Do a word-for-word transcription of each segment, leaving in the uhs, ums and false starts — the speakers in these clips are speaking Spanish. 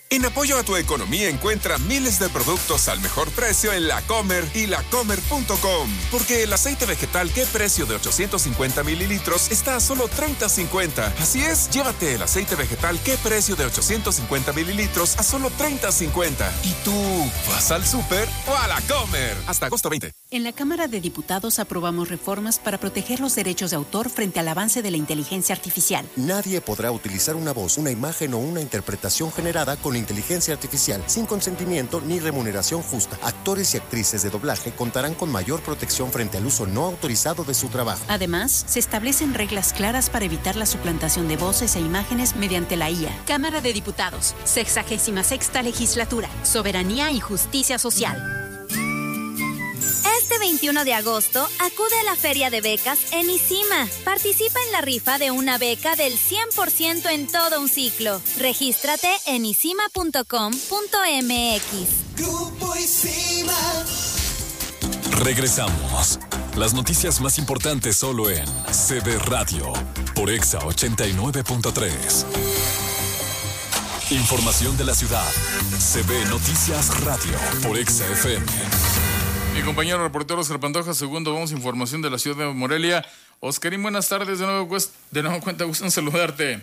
En apoyo a tu economía encuentra miles de productos al mejor precio en La Comer y la comer punto com. Porque el aceite vegetal qué precio de ochocientos cincuenta mililitros está a solo treinta cincuenta. Así es, llévate el aceite vegetal qué precio de ochocientos cincuenta mililitros a solo treinta cincuenta. ¿Y tú vas al súper o a La Comer? Hasta agosto veinte. En la Cámara de Diputados aprobamos reformas para proteger los derechos de autor frente al avance de la inteligencia artificial. Nadie podrá utilizar una voz, una imagen o una interpretación generada con inteligencia artificial sin consentimiento ni remuneración justa. Actores y actrices de doblaje contarán con mayor protección frente al uso no autorizado de su trabajo. Además, se establecen reglas claras para evitar la suplantación de voces e imágenes mediante la I A. Cámara de Diputados, sexagésima sexta legislatura, soberanía y justicia social. Este veintiuno de agosto, acude a la Feria de Becas en ICIMA. Participa en la rifa de una beca del cien por ciento en todo un ciclo. Regístrate en isima punto com punto m x. Grupo ICIMA. Regresamos. Las noticias más importantes solo en C B Radio, por Exa ochenta y nueve punto tres. Información de la ciudad. C B Noticias Radio, por Exa F M. Mi compañero reportero Oscar Pantoja, segundo, vamos a información de la ciudad de Morelia. Oscarín, buenas tardes, de nuevo, de nuevo cuenta, gusto en saludarte.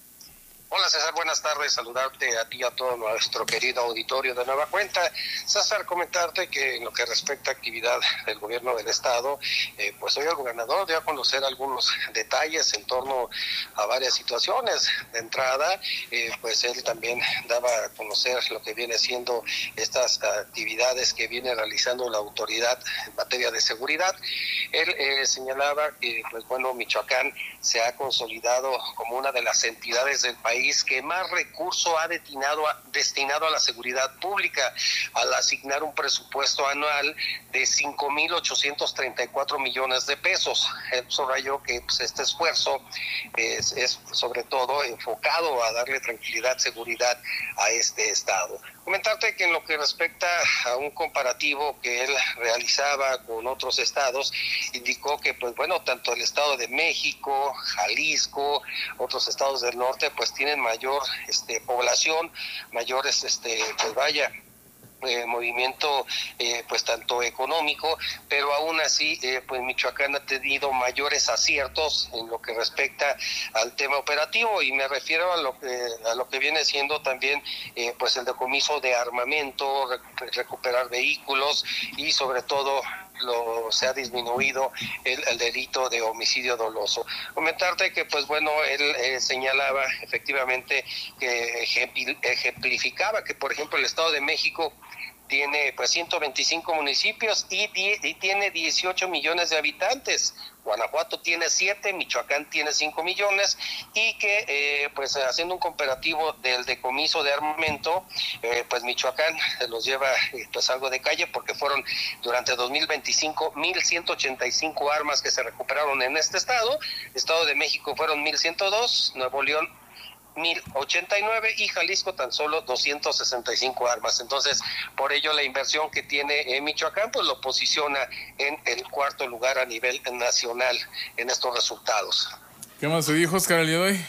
Hola César, buenas tardes, saludarte a ti y a todo nuestro querido auditorio de nueva cuenta. César, comentarte que en lo que respecta a actividad del gobierno del estado, eh, pues hoy el gobernador dio a conocer algunos detalles en torno a varias situaciones. De entrada, eh, pues él también daba a conocer lo que viene siendo estas actividades que viene realizando la autoridad en materia de seguridad. Él eh, señalaba que, pues bueno, Michoacán se ha consolidado como una de las entidades del país que más recurso ha destinado a, destinado a la seguridad pública, al asignar un presupuesto anual de cinco mil ochocientos treinta y cuatro millones de pesos. Él subrayó que pues, este esfuerzo es, es sobre todo enfocado a darle tranquilidad, seguridad a este estado. Comentarte que en lo que respecta a un comparativo que él realizaba con otros estados, indicó que pues bueno, tanto el estado de México, Jalisco, otros estados del norte pues tienen mayor este población, mayores este pues vaya Eh, movimiento eh, pues tanto económico, pero aún así eh, pues Michoacán ha tenido mayores aciertos en lo que respecta al tema operativo, y me refiero a lo que a lo que viene siendo también eh, pues el decomiso de armamento, rec- recuperar vehículos, y sobre todo lo se ha disminuido el, el delito de homicidio doloso. Comentarte que pues bueno, él eh, señalaba efectivamente que ejemplificaba que por ejemplo el Estado de México tiene pues ciento veinticinco municipios y, die, y tiene dieciocho millones de habitantes. Guanajuato tiene siete, Michoacán tiene cinco millones, y que eh, pues haciendo un comparativo del decomiso de armamento, eh, pues Michoacán los lleva eh, pues algo de calle, porque fueron durante dos mil veinticinco mil ciento ochenta y cinco armas que se recuperaron en este estado. Estado de México fueron mil ciento dos, Nuevo León mil ochenta y nueve y Jalisco tan solo doscientas sesenta y cinco armas. Entonces, por ello la inversión que tiene en Michoacán pues lo posiciona en el cuarto lugar a nivel nacional en estos resultados. ¿Qué más se dijo, Oscar, el día de hoy?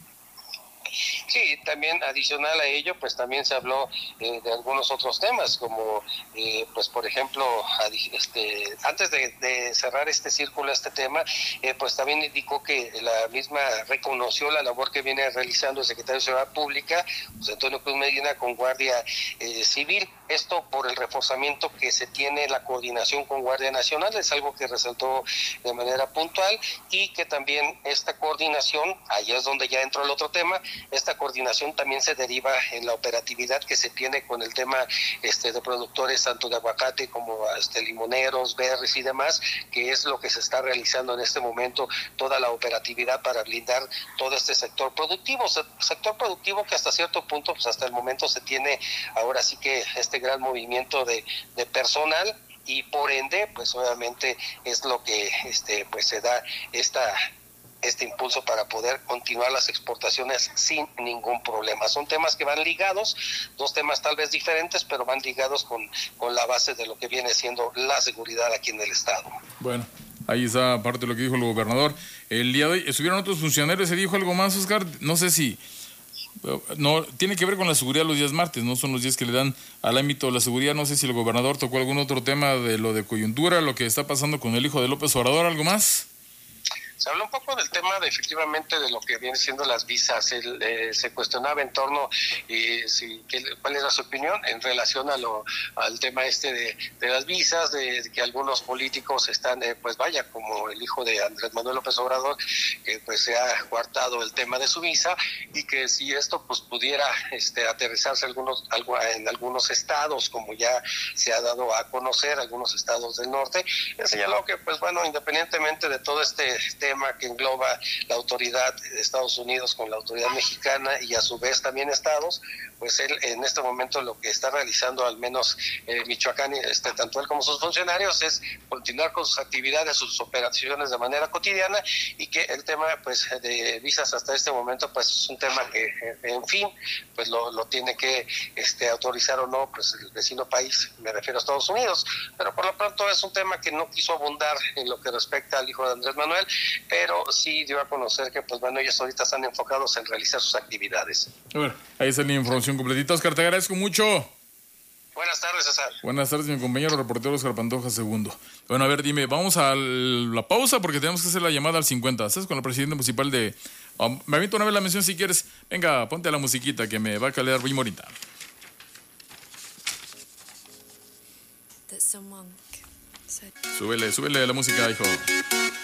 Sí, también adicional a ello, pues también se habló eh, de algunos otros temas, como eh, pues por ejemplo, este, antes de, de cerrar este círculo, este tema, eh, pues también indicó que la misma reconoció la labor que viene realizando el secretario de Seguridad Pública, José Antonio Cruz Medina, con Guardia eh, Civil. Esto por el reforzamiento que se tiene, la coordinación con Guardia Nacional, es algo que resaltó de manera puntual, y que también esta coordinación, ahí es donde ya entró el otro tema, esta coordinación también se deriva en la operatividad que se tiene con el tema este de productores tanto de aguacate como este limoneros, berries y demás, que es lo que se está realizando en este momento, toda la operatividad para blindar todo este sector productivo, sector productivo que hasta cierto punto, pues hasta el momento se tiene ahora sí que este gran movimiento de, de personal, y por ende, pues obviamente es lo que este pues se da esta este impulso para poder continuar las exportaciones sin ningún problema. Son temas que van ligados, dos temas tal vez diferentes, pero van ligados con, con la base de lo que viene siendo la seguridad aquí en el estado. Bueno, ahí está parte de lo que dijo el gobernador. El día de hoy estuvieron otros funcionarios, ¿se dijo algo más, Oscar? No sé si no, tiene que ver con la seguridad los días martes, no son los días que le dan al ámbito de la seguridad. No sé si el gobernador tocó algún otro tema de lo de coyuntura, lo que está pasando con el hijo de López Obrador, ¿algo más? Se habló un poco del tema de efectivamente de lo que vienen siendo las visas. El, eh, se cuestionaba en torno eh, si, que, cuál era su opinión en relación a lo, al tema este de, de las visas, de, de que algunos políticos están, eh, pues vaya, como el hijo de Andrés Manuel López Obrador, que pues se ha coartado el tema de su visa, y que si esto pues pudiera este, aterrizarse algunos, algo, en algunos estados, como ya se ha dado a conocer, algunos estados del norte, él señaló que pues bueno, independientemente de todo este tema que engloba la autoridad de Estados Unidos con la autoridad mexicana y a su vez también estados, pues él en este momento lo que está realizando al menos eh, Michoacán, este, tanto él como sus funcionarios, es continuar con sus actividades, sus operaciones de manera cotidiana, y que el tema pues de visas hasta este momento pues es un tema que en fin pues lo, lo tiene que este, autorizar o no pues el vecino país, me refiero a Estados Unidos, pero por lo pronto es un tema que no quiso abundar en lo que respecta al hijo de Andrés Manuel, pero sí dio a conocer que pues bueno, ellos ahorita están enfocados en realizar sus actividades. A ver, ahí está la información completita. Oscar, te agradezco mucho. Buenas tardes, César. Buenas tardes, mi compañero reportero Oscar Pantoja segundo. Bueno, a ver, dime, vamos a la pausa porque tenemos que hacer la llamada al cincuenta. ¿Estás con la presidenta municipal de... Um, me aviento una vez la mención si quieres. Venga, ponte la musiquita que me va a calar muy bonita. Súbele, súbele la música, hijo.